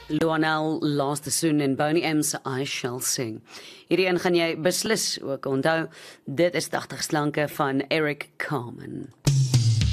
Luanel laaste soen en Boney M se I Shall Sing. Hierdie een gaan jy beslis ook onthou. Dit is 80 slanke van Eric Carmen.